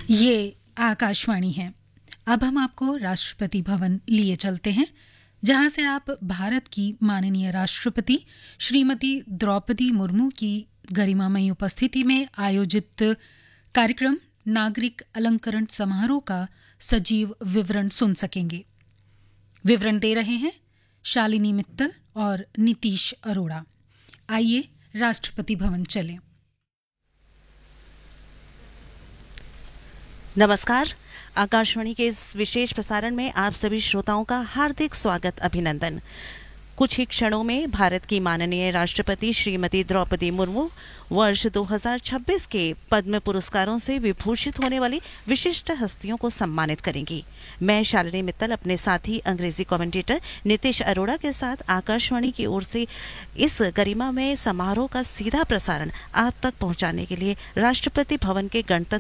ये आकाशवाणी है। अब हम आपको राष्ट्रपति भवन लिए चलते हैं, जहां से आप भारत की माननीय राष्ट्रपति श्रीमती द्रौपदी मुर्मू की गरिमामयी उपस्थिति में आयोजित कार्यक्रम नागरिक अलंकरण समारोह का सजीव विवरण सुन सकेंगे। विवरण दे रहे हैं शालिनी मित्तल और नीतीश अरोड़ा। आइए राष्ट्रपति भवन चलें। नमस्कार। आकाशवाणी के इस विशेष प्रसारण में आप सभी श्रोताओं का हार्दिक स्वागत, अभिनंदन। कुछ ही क्षणों में भारत की माननीय राष्ट्रपति श्रीमती द्रौपदी मुर्मू वर्ष 2026 के पद्म पुरस्कारों से विभूषित होने वाली विशिष्ट हस्तियों को सम्मानित करेंगी। मैं शालिनी मित्तल अपने साथी अंग्रेजी कमेंटेटर नीतीश अरोड़ा के साथ आकाशवाणी की ओर से इस गरिमा में समारोह का सीधा प्रसारण आप तक पहुंचाने के लिए राष्ट्रपति भवन के गणतंत्र